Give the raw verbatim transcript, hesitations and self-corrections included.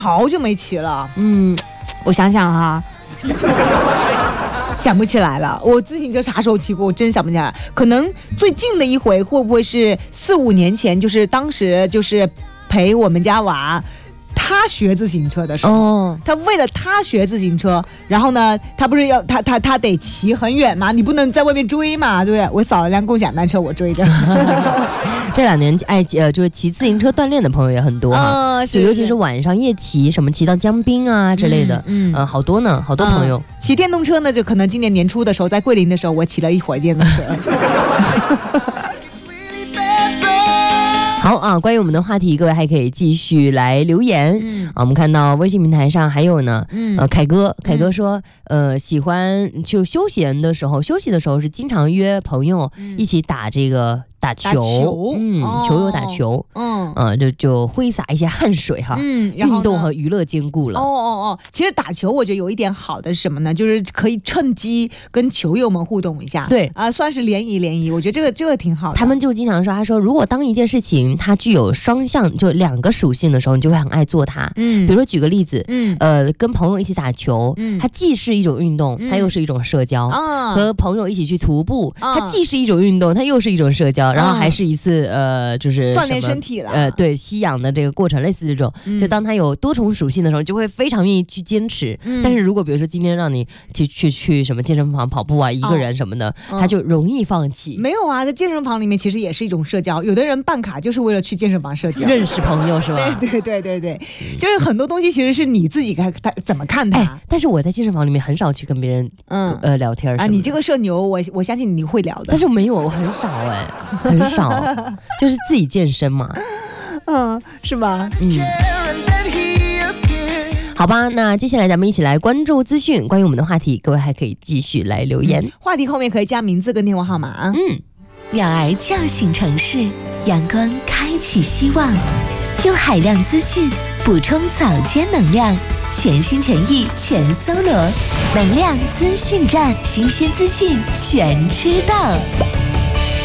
好久没骑了。嗯，我想想哈。想不起来了，我自行车啥时候骑过？我真想不起来。可能最近的一回会不会是四五年前？就是当时就是陪我们家娃。他学自行车的时候、哦、他为了他学自行车，然后呢他不是要他他他得骑很远嘛，你不能在外面追嘛，对不对？我扫了辆共享单车，我追着这两年爱呃就是骑自行车锻炼的朋友也很多哈、嗯，是尤其是晚上夜骑，什么骑到江滨啊之类的，嗯, 嗯呃好多呢，好多朋友、嗯、 骑电动车呢，就可能今年年初的时候在桂林的时候，我骑了一会儿电动车好啊，关于我们的话题，各位还可以继续来留言。嗯，啊，我们看到微信平台上还有呢，嗯，呃，凯哥，凯哥说，呃，喜欢就休闲的时候，休息的时候是经常约朋友一起打这个。打球，打球嗯、哦，球友打球，嗯，呃、就就挥洒一些汗水哈，嗯，运动和娱乐兼顾了。 哦哦哦，其实打球我觉得有一点好的是什么呢？就是可以趁机跟球友们互动一下，对啊、呃，算是联谊联谊，我觉得这个这个挺好的。 他们就经常说，他说如果当一件事情它具有双向就两个属性的时候，你就会很爱做它。嗯，比如说举个例子，嗯，呃，跟朋友一起打球，嗯，它既是一种运动，它又是一种社交。啊、嗯，和朋友一起去徒步，啊、它既是一种运动，它又是一种社交。然后还是一次呃，就是锻炼身体了， 呃，对，吸氧的这个过程，类似这种、嗯，就当它有多重属性的时候，就会非常愿意去坚持。嗯、但是如果比如说今天让你去去去什么健身房跑步啊，一个人什么的，哦、他就容易放弃。 没有啊，在健身房里面其实也是一种社交，有的人办卡就是为了去健身房社交， 认识朋友是吧？ 对对对对对，就是很多东西其实是你自己看他怎么看它、哎。 但是我在健身房里面很少去跟别人嗯呃聊天啊， 你这个社牛，我我相信你会聊的， 但是没有，我很少哎，很少。就是自己健身嘛， 嗯，是吧？嗯， 好吧，那接下来咱们一起来关注资讯，关于我们的话题，各位还可以继续来留言。嗯、 话题后面可以加名字跟电话号码啊。 嗯，鸟儿叫醒城市，阳光开启希望，用海量资讯补充早间能量，全心全意全搜罗，能量资讯站，新鲜资讯全知道。